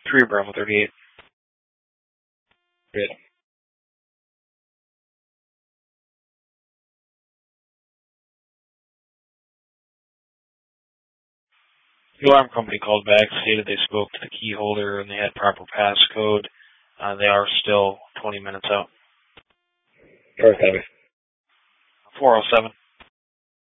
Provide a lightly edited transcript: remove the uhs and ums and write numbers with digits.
3 Bravo 38. Good. The alarm company called back, stated they spoke to the key holder and they had proper passcode. They are still 20 minutes out. Perfect. 407.